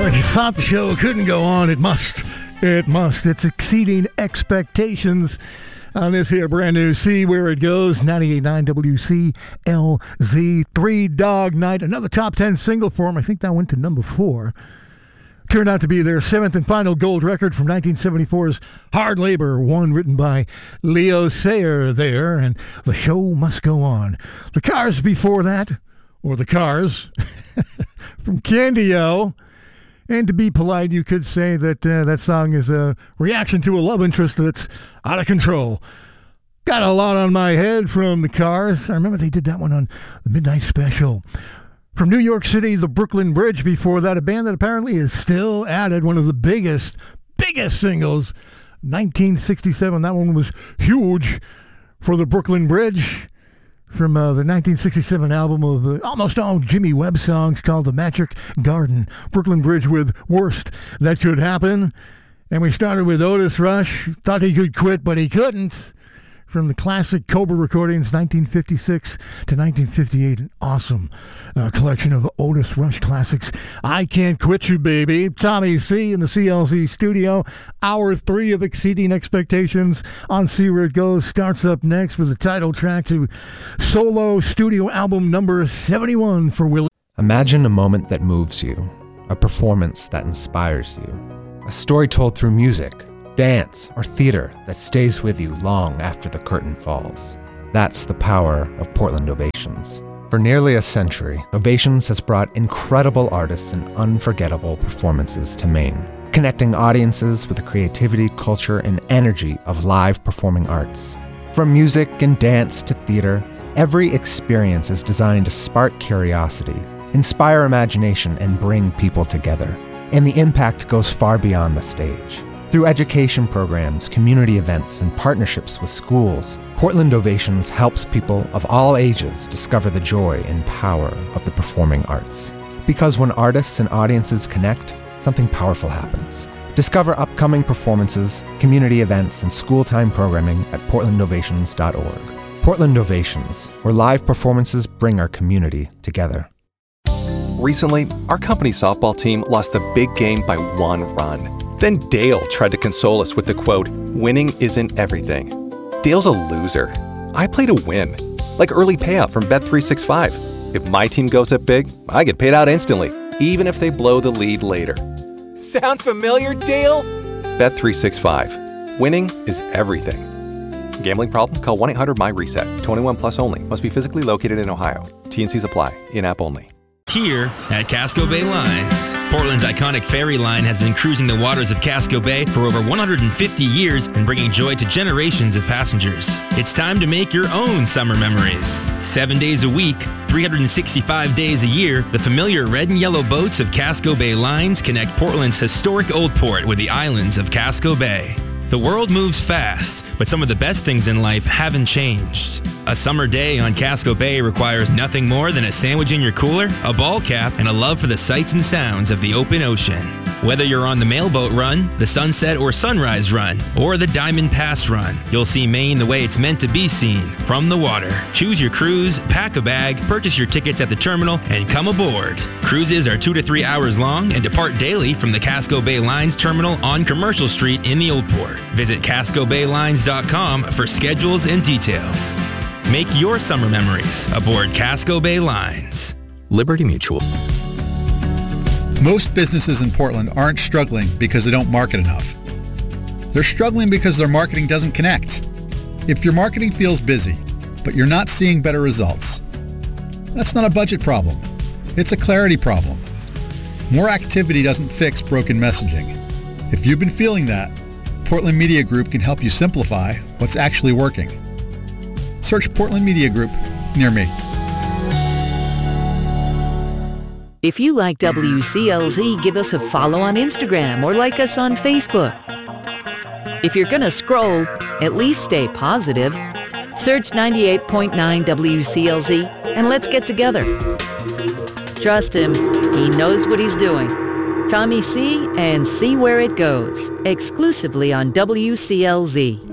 Well, if you thought the show couldn't go on, it must. It must. It's exceeding expectations on this here brand new See Where It Goes, 98.9 WCLZ, Three Dog Night, another top 10 single for them. I think that went to number 4. Turned out to be their 7th and final gold record from 1974's Hard Labor, one written by Leo Sayer there, and The Show Must Go On. The Cars before that, or The Cars, from Candy-O. And to be polite, you could say that that song is a reaction to a love interest that's out of control. Got a lot on my head from The Cars. I remember they did that one on the Midnight Special. From New York City, the Brooklyn Bridge before that, a band that apparently is still at it, one of the biggest singles, 1967. That one was huge for the Brooklyn Bridge. From the 1967 album of almost all Jimmy Webb songs called The Magic Garden. Brooklyn Bridge with Worst That Could Happen. And we started with Otis Rush. Thought he could quit, but he couldn't. From the classic Cobra recordings, 1956 to 1958. An awesome collection of Otis Rush classics. I Can't Quit You, Baby. Tommy C in the CLZ studio. Hour 3 of Exceeding Expectations on See Where It Goes starts up next with the title track to solo studio album number 71 for Willie. Imagine a moment that moves you, a performance that inspires you, a story told through music, dance, or theater that stays with you long after the curtain falls. That's the power of Portland Ovations. For nearly a century, Ovations has brought incredible artists and unforgettable performances to Maine, connecting audiences with the creativity, culture, and energy of live performing arts. From music and dance to theater, every experience is designed to spark curiosity, inspire imagination, and bring people together. And the impact goes far beyond the stage. Through education programs, community events, and partnerships with schools, Portland Ovations helps people of all ages discover the joy and power of the performing arts. Because when artists and audiences connect, something powerful happens. Discover upcoming performances, community events, and school-time programming at portlandovations.org. Portland Ovations, where live performances bring our community together. Recently, our company softball team lost the big game by 1 run. Then Dale tried to console us with the quote, "Winning isn't everything." Dale's a loser. I play to win, like early payout from Bet365. If my team goes up big, I get paid out instantly, even if they blow the lead later. Sound familiar, Dale? Bet365. Winning is everything. Gambling problem? Call 1-800-MY-RESET. 21 plus only. Must be physically located in Ohio. T&Cs apply. In-app only. Here at Casco Bay Lines. Portland's iconic ferry line has been cruising the waters of Casco Bay for over 150 years and bringing joy to generations of passengers. It's time to make your own summer memories. 7 days a week, 365 days a year, the familiar red and yellow boats of Casco Bay Lines connect Portland's historic Old Port with the islands of Casco Bay. The world moves fast, but some of the best things in life haven't changed. A summer day on Casco Bay requires nothing more than a sandwich in your cooler, a ball cap, and a love for the sights and sounds of the open ocean. Whether you're on the Mailboat Run, the Sunset or Sunrise Run, or the Diamond Pass Run, you'll see Maine the way it's meant to be seen, from the water. Choose your cruise, pack a bag, purchase your tickets at the terminal, and come aboard. Cruises are 2 to 3 hours long and depart daily from the Casco Bay Lines Terminal on Commercial Street in the Old Port. Visit CascoBayLines.com for schedules and details. Make your summer memories aboard Casco Bay Lines. Liberty Mutual. Most businesses in Portland aren't struggling because they don't market enough. They're struggling because their marketing doesn't connect. If your marketing feels busy, but you're not seeing better results, that's not a budget problem. It's a clarity problem. More activity doesn't fix broken messaging. If you've been feeling that, Portland Media Group can help you simplify what's actually working. Search Portland Media Group near me. If you like WCLZ, give us a follow on Instagram or like us on Facebook. If you're gonna scroll, at least stay positive. Search 98.9 WCLZ and let's get together. Trust him, he knows what he's doing. Tommy C and See Where It Goes, exclusively on WCLZ.